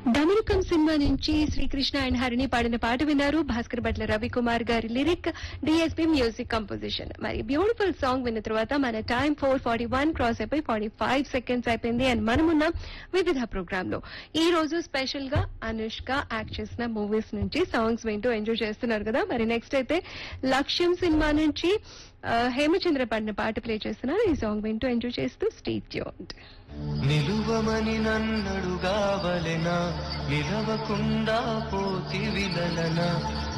డమరుకం cinema నుంచి Srikrishna and Harini పాడిన పాట విన్నారు. భాస్కర్ భట్ల రవికుమార్ గారి లిరిక్, డిఎస్పి మ్యూజిక్ కంపోజిషన్. మరి బ్యూటిఫుల్ సాంగ్ విన్న తర్వాత మన టైం 4:41 క్రాస్ అయిపోయి 45 సెకండ్స్ అయిపోయింది. అండ్ మనమున్న వివిధ ప్రోగ్రామ్ లో ఈ రోజు స్పెషల్ గా అనుష్క యాక్ట్ చేసిన మూవీస్ నుంచి సాంగ్స్ వింటూ ఎంజాయ్ చేస్తున్నారు కదా. మరి నెక్స్ట్ అయితే లక్ష్యం సినిమా నుంచి హేమచంద్ర పాడిన పాట ప్లే చేస్తున్నారు. ఈ సాంగ్ వింటూ ఎంజాయ్ చేస్తూ స్టే ట్యూన్డ్. నిలువమని నన్నడుగావలెనా నిలవకుండా పోతి విలలనా